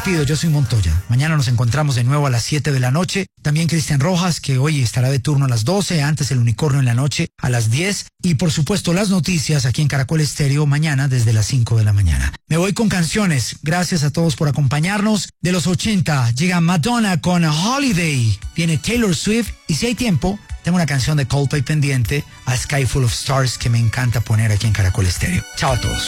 despido, yo soy Montoya. Mañana nos encontramos de nuevo a las 7 de la noche. También Cristian Rojas, que hoy estará de turno a las 12, antes el Unicornio en la noche a las 10. Y por supuesto las noticias aquí en Caracol Estéreo mañana desde las 5 de la mañana. Me voy con canciones. Gracias a todos por acompañarnos. De los 80 llega Madonna con Holiday. Viene Taylor Swift y si hay tiempo, tengo una canción de Coldplay pendiente, A Sky Full of Stars, que me encanta poner aquí en Caracol Estéreo. Chao a todos.